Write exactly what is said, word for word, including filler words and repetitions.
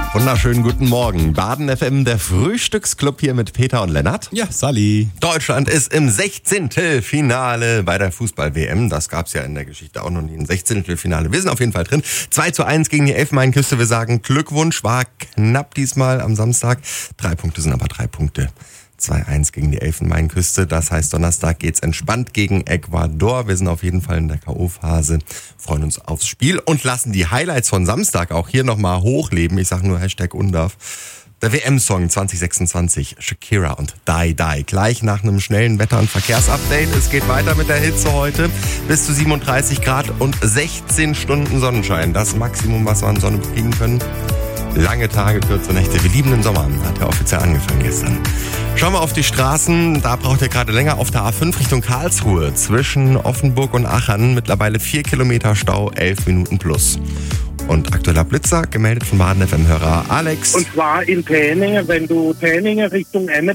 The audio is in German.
Wunderschönen guten Morgen. Baden F M, der Frühstücksclub hier mit Peter und Lennart. Ja, Sally. Deutschland ist im Sechzehntelfinale bei der Fußball-W M. Das gab's ja in der Geschichte auch noch nie, ein Sechzehntelfinale. Wir sind auf jeden Fall drin. zwei zu eins gegen die Elfenbeinküste. Wir sagen Glückwunsch, war knapp diesmal am Samstag. Drei Punkte sind aber drei Punkte. zwei eins gegen die Elfenbeinküste. Das heißt, Donnerstag geht's entspannt gegen Ecuador. Wir sind auf jeden Fall in der K O-Phase, freuen uns aufs Spiel und lassen die Highlights von Samstag auch hier nochmal hochleben. Ich sage nur Hashtag Undarf. Der W M-Song zwanzig sechsundzwanzig, Shakira und Die Die. Gleich nach einem schnellen Wetter- und Verkehrsupdate. Es geht weiter mit der Hitze heute. Bis zu siebenunddreißig Grad und sechzehn Stunden Sonnenschein. Das Maximum, was wir an Sonne kriegen können. Lange Tage, kurze Nächte. Wir lieben den Sommer. Hat ja offiziell angefangen gestern. Schauen wir auf die Straßen. Da braucht ihr gerade länger auf der A fünf Richtung Karlsruhe. Zwischen Offenburg und Aachen mittlerweile vier Kilometer Stau, elf Minuten plus. Und aktueller Blitzer, gemeldet von Baden F M-Hörer Alex. Und zwar in Täningen, wenn du Täningen Richtung Emme